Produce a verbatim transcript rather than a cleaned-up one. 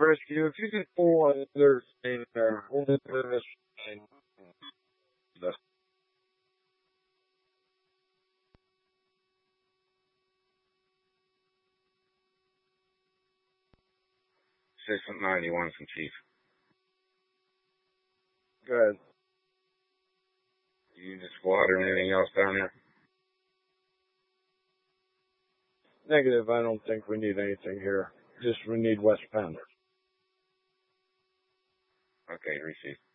Rescue, if you could pull another thing there, hold it for this thing. six ninety-one from Chief. Good. You need a squad or anything else down there? Negative, I don't think we need anything here. Just we need West Penn. Okay, receive.